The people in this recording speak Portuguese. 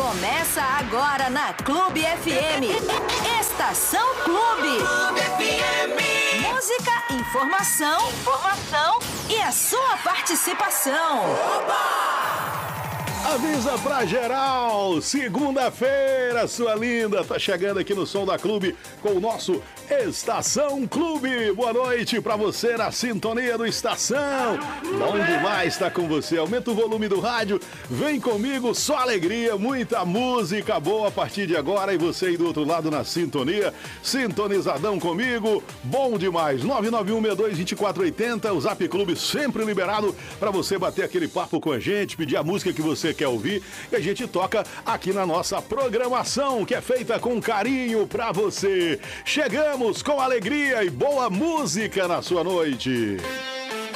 Começa agora na Clube FM. Estação Clube. Clube FM. Música, informação e a sua participação. Oba! Avisa pra geral, segunda-feira, sua linda, tá chegando aqui no Som da Clube com o nosso Estação Clube. Boa noite pra você na sintonia do Estação. Bom demais estar com você. Aumenta o volume do rádio, vem comigo, só alegria, muita música boa a partir de agora. E você aí do outro lado na sintonia, sintonizadão comigo, bom demais. 991622480, o Zap Clube sempre liberado pra você bater aquele papo com a gente, pedir a música que você quer ouvir e a gente toca aqui na nossa programação, que é feita com carinho pra você. Chegamos com alegria e boa música na sua noite.